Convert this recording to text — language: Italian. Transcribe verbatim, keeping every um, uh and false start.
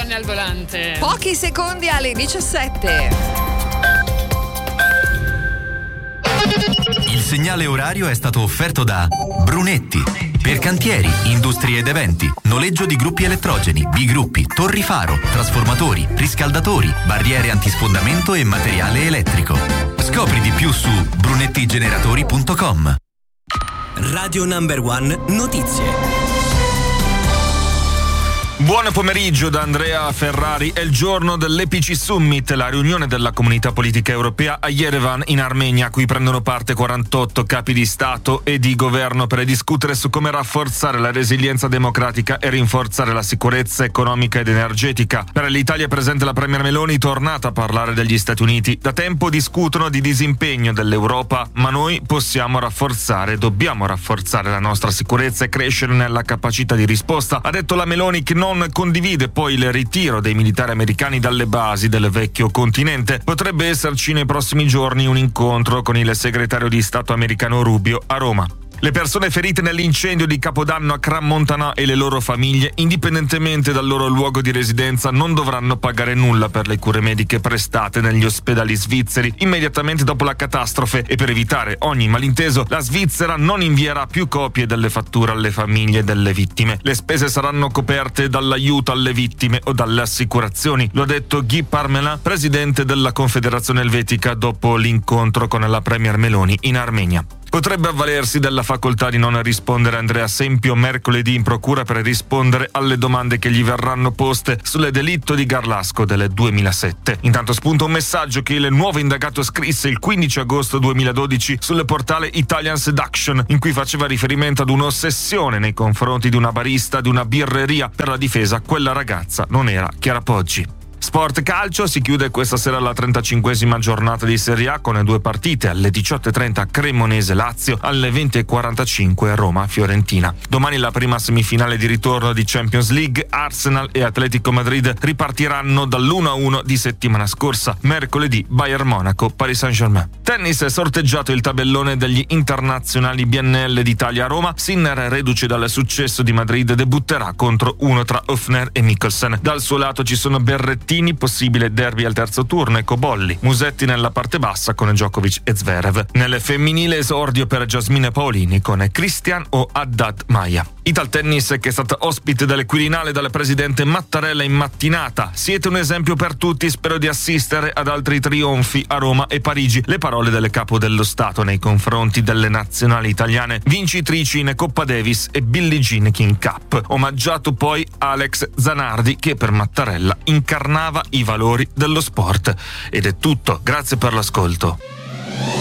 Giovanni al volante. Pochi secondi alle diciassette. Il segnale orario è stato offerto da Brunetti. Per cantieri, industrie ed eventi, noleggio di gruppi elettrogeni, bigruppi, torri faro, trasformatori, riscaldatori, barriere antisfondamento e materiale elettrico. Scopri di più su brunettigeneratori punto com. Radio Number One Notizie. Buon pomeriggio da Andrea Ferrari. È il giorno dell'E P C Summit, la riunione della comunità politica europea a Yerevan in Armenia, a cui prendono parte quarantotto capi di Stato e di governo per discutere su come rafforzare la resilienza democratica e rinforzare la sicurezza economica ed energetica. Per l'Italia è presente la Premier Meloni, tornata a parlare degli Stati Uniti. Da tempo discutono di disimpegno dell'Europa, ma noi possiamo rafforzare, dobbiamo rafforzare la nostra sicurezza e crescere nella capacità di risposta, ha detto la Meloni, che non Non condivide poi il ritiro dei militari americani dalle basi del vecchio continente. Potrebbe esserci nei prossimi giorni un incontro con il segretario di Stato americano Rubio a Roma. Le persone ferite nell'incendio di Capodanno a Crans-Montana e le loro famiglie, indipendentemente dal loro luogo di residenza, non dovranno pagare nulla per le cure mediche prestate negli ospedali svizzeri immediatamente dopo la catastrofe, e per evitare ogni malinteso la Svizzera non invierà più copie delle fatture alle famiglie delle vittime. Le spese saranno coperte dall'aiuto alle vittime o dalle assicurazioni, lo ha detto Guy Parmelin, presidente della Confederazione Elvetica, dopo l'incontro con la Premier Meloni in Armenia. Potrebbe avvalersi della facoltà di non rispondere Andrea Sempio mercoledì in procura per rispondere alle domande che gli verranno poste sul delitto di Garlasco del duemilasette. Intanto spunta un messaggio che il nuovo indagato scrisse il quindici agosto duemiladodici sul portale Italian Seduction, in cui faceva riferimento ad un'ossessione nei confronti di una barista di una birreria. Per la difesa, quella ragazza non era Chiara Poggi. Sport calcio, si chiude questa sera la trentacinquesima giornata di Serie A con due partite: alle diciotto e trenta Cremonese-Lazio, alle venti e quarantacinque Roma-Fiorentina. Domani la prima semifinale di ritorno di Champions League. Arsenal e Atletico Madrid ripartiranno dall'uno a uno di settimana scorsa. Mercoledì Bayern Monaco, Paris Saint-Germain. Tennis, è sorteggiato il tabellone degli internazionali B N L d'Italia a Roma. Sinner, reduce dal successo di Madrid, debutterà contro uno tra Höfner e Mikkelsen. Dal suo lato ci sono Berrettini, possibile derby al terzo turno, e Cobolli. Musetti nella parte bassa con Djokovic e Zverev. Nel femminile esordio per Jasmine Paolini con Christian o Haddad Maia. Italtennis, che è stata ospite del Quirinale dal presidente Mattarella in mattinata. Siete un esempio per tutti, spero di assistere ad altri trionfi a Roma e Parigi. Le parole del capo dello Stato nei confronti delle nazionali italiane vincitrici in Coppa Davis e Billie Jean King Cup. Omaggiato poi Alex Zanardi, che per Mattarella incarnava i valori dello sport. Ed è tutto, grazie per l'ascolto.